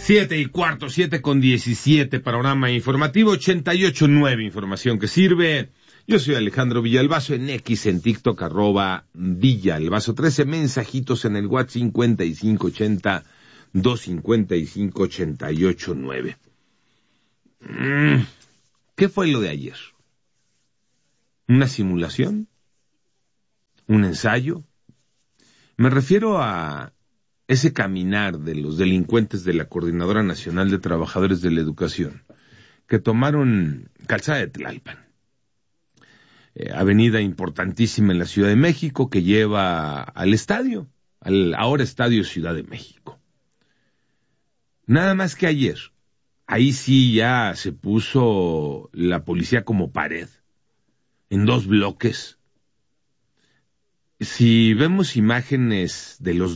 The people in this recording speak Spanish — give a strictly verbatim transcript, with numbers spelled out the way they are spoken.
Siete y cuarto, siete con diecisiete, panorama informativo, ochenta y ocho nueve, información que sirve. Yo soy Alejandro Villalbazo, en X, en TikTok, arroba Villalbazo, trece mensajitos en el WhatsApp, cincuenta y cinco ochenta, doscientos cincuenta y cinco, ochenta y ocho nueve. Mm, ¿Qué fue lo de ayer? ¿Una simulación? ¿Un ensayo? Me refiero a ese caminar de los delincuentes de la Coordinadora Nacional de Trabajadores de la Educación, que tomaron Calzada de Tlalpan, eh, avenida importantísima en la Ciudad de México, que lleva al estadio, al ahora Estadio Ciudad de México. Nada más que ayer, ahí sí ya se puso la policía como pared, en dos bloques. Si vemos imágenes de los